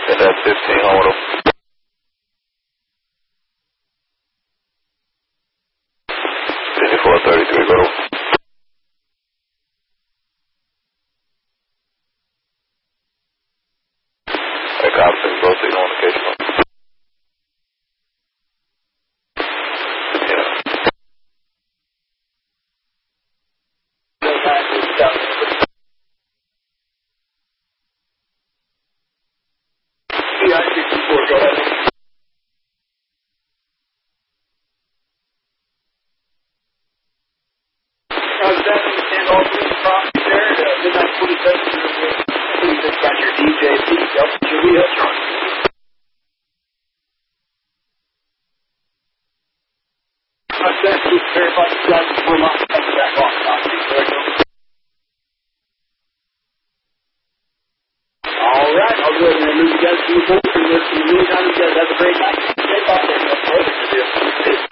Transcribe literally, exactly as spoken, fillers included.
And that's fifteen, hold on. fifty-four thirty-three, go. Hey, cops, and go signal on the case. Yeah, sixty-four, go ahead. I was asking to stand all three properties there at midnight twenty-seven. Please just got your D J P, Julia Trump. I was asking to verify the driver before lock comes back off property. All right, I'll go ahead and move you guys to the board and listen to the meantime. You guys have a great night.